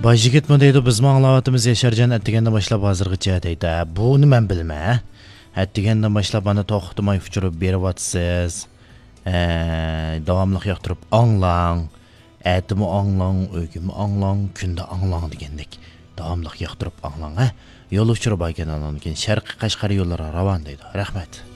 Başyigit mi deydi biz anlavatımız Yaşarcan ettigenden başlap hazırgıça deydi. Bunu men bilme. Ettigenden başlap bana toxtumay uçurup berivatsız. Davamlıq yaqtırıp anlang. Etimi anlang, öykümü anlang, künde anlang degendek. Davamlıq yaqtırıp anlang. Yol uçurup ayken anlang. Şərqi Qashqari yollara ravan deydi. Rahmet.